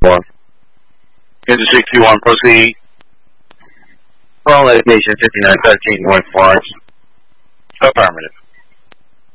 Into 61, proceed. Call location 5913 North Florence. Affirmative.